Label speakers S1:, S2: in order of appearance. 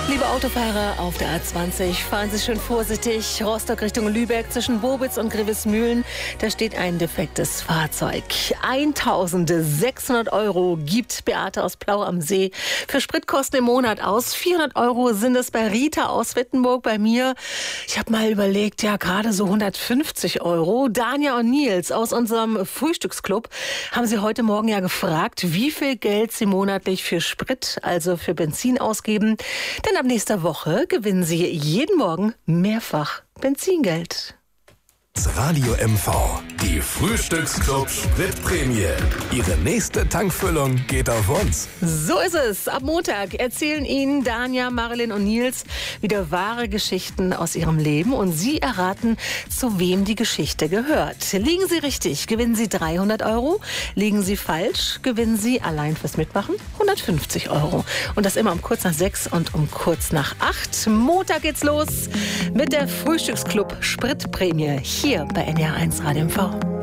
S1: Liebe Autofahrer auf der A20, fahren Sie schön vorsichtig. Rostock Richtung Lübeck zwischen Bobitz und Grevesmühlen. Da steht ein defektes Fahrzeug. 1.600 € gibt Beate aus Plau am See für Spritkosten im Monat aus. 400 € sind es bei Rita aus Wittenburg, bei mir. Ich habe mal überlegt, ja, gerade so 150 €. Dania und Nils aus unserem Frühstücksclub haben Sie heute Morgen ja gefragt, wie viel Geld Sie monatlich für Sprit, also für Benzin ausgeben. Denn ab nächster Woche gewinnen Sie jeden Morgen mehrfach Benzingeld.
S2: Radio MV, die Frühstücksclub Spritprämie. Ihre nächste Tankfüllung geht auf uns.
S1: So ist es. Ab Montag erzählen Ihnen Dania, Marilyn und Nils wieder wahre Geschichten aus ihrem Leben und Sie erraten, zu wem die Geschichte gehört. Liegen Sie richtig, gewinnen Sie 300 €. Liegen Sie falsch, gewinnen Sie allein fürs Mitmachen 150 €. Und das immer um kurz nach 6 und um kurz nach 8. Montag geht's los mit der Frühstücksclub Spritprämie hier bei NDR1 Radio MV.